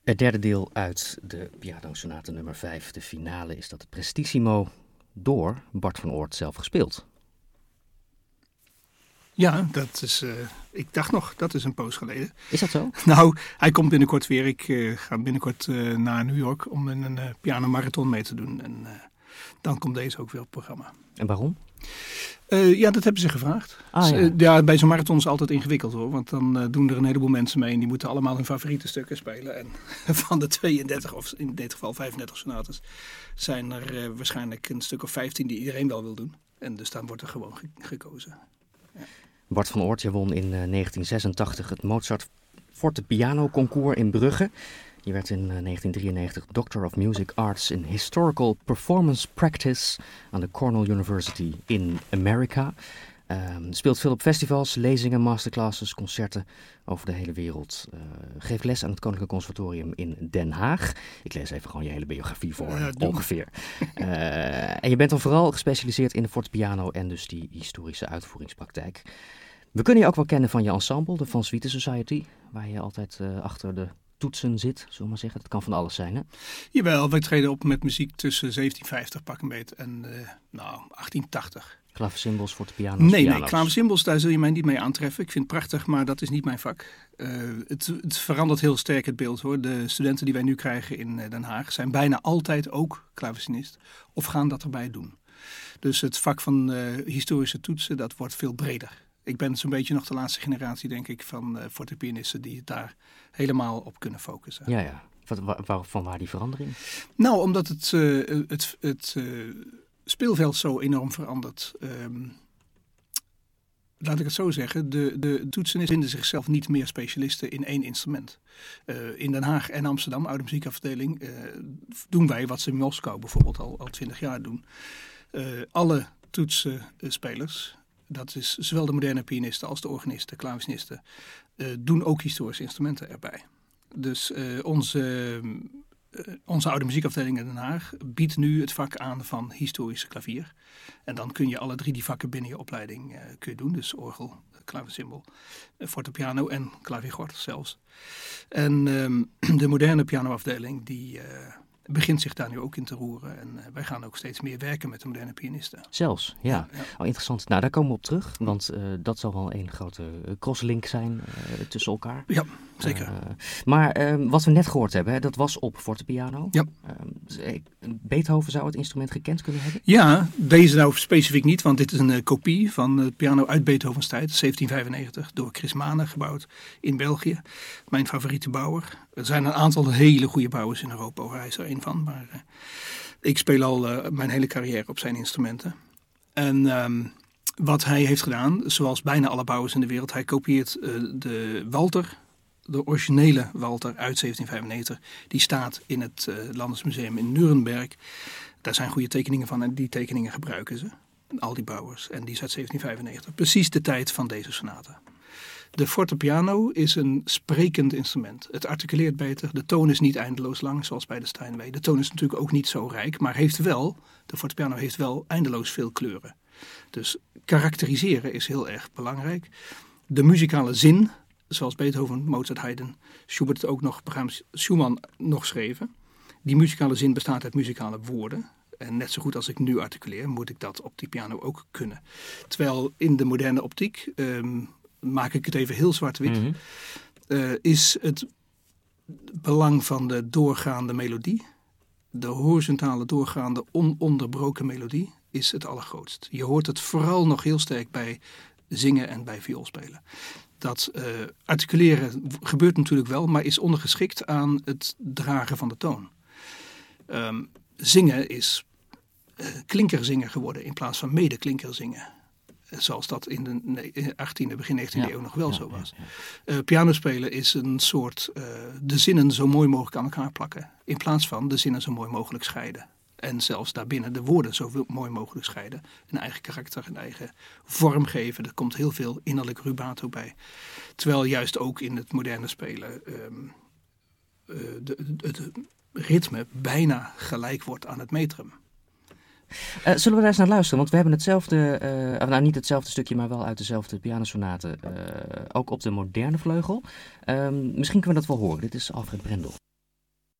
Het derde deel uit de pianosonate nummer 5, de finale, is dat Prestissimo door Bart van Oort zelf gespeeld. Ja, dat is, ik dacht nog, dat is een poos geleden. Is dat zo? Nou, hij komt binnenkort weer. Ik ga binnenkort naar New York om een pianomarathon mee te doen. En dan komt deze ook weer op het programma. En waarom? Ja, dat hebben ze gevraagd. Ja, bij zo'n marathon is het altijd ingewikkeld hoor. Want dan doen er een heleboel mensen mee en die moeten allemaal hun favoriete stukken spelen. En van de 32, of in dit geval 35 sonates, zijn er waarschijnlijk een stuk of 15 die iedereen wel wil doen. En dus dan wordt er gewoon gekozen. Ja. Bart van Oort, je won in 1986 het Mozart Forte Piano Concours in Brugge. Je werd in 1993 Doctor of Music Arts in Historical Performance Practice aan de Cornell University in Amerika. Speelt veel op festivals, lezingen, masterclasses, concerten over de hele wereld. Geeft les aan het Koninklijk Conservatorium in Den Haag. Ik lees even gewoon je hele biografie voor, ongeveer. En je bent dan vooral gespecialiseerd in de fortepiano en dus die historische uitvoeringspraktijk. We kunnen je ook wel kennen van je ensemble, de Van Swieten Society, waar je altijd achter de toetsen zit, zullen we maar zeggen. Dat kan van alles zijn, hè? Jawel, wij treden op met muziek tussen 1750 pak een beet en 1880. Klaversymbals, fortepiano's, Nee, klaversymbals, daar zul je mij niet mee aantreffen. Ik vind het prachtig, maar dat is niet mijn vak. Het verandert heel sterk het beeld, hoor. De studenten die wij nu krijgen in Den Haag zijn bijna altijd ook klaversynist of gaan dat erbij doen. Dus het vak van historische toetsen, dat wordt veel breder. Ik ben zo'n beetje nog de laatste generatie, denk ik, van fortepianisten die het daar helemaal op kunnen focussen. Ja. Van waar die verandering? Nou, omdat het speelveld zo enorm verandert. Laat ik het zo zeggen, de toetsen vinden zichzelf niet meer specialisten in één instrument. In Den Haag en Amsterdam, oude muziekafdeling, doen wij wat ze in Moskou bijvoorbeeld al 20 jaar doen. Alle toetsenspelers, dat is zowel de moderne pianisten als de organisten, klaversynisten, doen ook historische instrumenten erbij. Dus onze oude muziekafdeling in Den Haag biedt nu het vak aan van historische klavier. En dan kun je alle drie die vakken binnen je opleiding kun je doen. Dus orgel, klaversymbol, fortepiano en klaviergord zelfs. En de moderne pianoafdeling die begint zich daar nu ook in te roeren. En wij gaan ook steeds meer werken met de moderne pianisten. Zelfs, ja. Oh, interessant. Nou, daar komen we op terug. Want dat zal wel een grote crosslink zijn tussen elkaar. Ja, zeker. Maar wat we net gehoord hebben, hè, dat was op fortepiano. Ja. Beethoven zou het instrument gekend kunnen hebben? Ja, deze nou specifiek niet. Want dit is een kopie van het piano uit Beethovens tijd. 1795, door Chris Mahne gebouwd in België. Mijn favoriete bouwer. Er zijn een aantal hele goede bouwers in Europa. Hij is er een van. Maar ik speel al mijn hele carrière op zijn instrumenten. En wat hij heeft gedaan, zoals bijna alle bouwers in de wereld. Hij kopieert de Walter, de originele Walter uit 1795. Die staat in het Landesmuseum in Nuremberg. Daar zijn goede tekeningen van en die tekeningen gebruiken ze. Al die bouwers. En die is uit 1795. Precies de tijd van deze sonate. De fortepiano is een sprekend instrument. Het articuleert beter. De toon is niet eindeloos lang, zoals bij de Steinway. De toon is natuurlijk ook niet zo rijk, maar de fortepiano heeft wel eindeloos veel kleuren. Dus karakteriseren is heel erg belangrijk. De muzikale zin, zoals Beethoven, Mozart, Haydn, Schubert ook nog, Brahms, Schumann nog schreven. Die muzikale zin bestaat uit muzikale woorden. En net zo goed als ik nu articuleer, moet ik dat op die piano ook kunnen. Terwijl in de moderne optiek, maak ik het even heel zwart-wit, is het belang van de doorgaande melodie, de horizontale doorgaande ononderbroken melodie, is het allergrootst. Je hoort het vooral nog heel sterk bij zingen en bij vioolspelen. Dat articuleren gebeurt natuurlijk wel, maar is ondergeschikt aan het dragen van de toon. Zingen is klinkerzingen geworden in plaats van medeklinkerzingen. Zoals dat in de 18e, begin 19e eeuw nog wel zo was. Pianospelen is een soort de zinnen zo mooi mogelijk aan elkaar plakken. In plaats van de zinnen zo mooi mogelijk scheiden. En zelfs daarbinnen de woorden zo mooi mogelijk scheiden. Een eigen karakter, een eigen vorm geven. Er komt heel veel innerlijk rubato bij. Terwijl juist ook in het moderne spelen het ritme bijna gelijk wordt aan het metrum. Zullen we daar eens naar luisteren? Want we hebben hetzelfde, niet hetzelfde stukje, maar wel uit dezelfde pianosonate. Ook op de moderne vleugel. Misschien kunnen we dat wel horen. Dit is Alfred Brendel.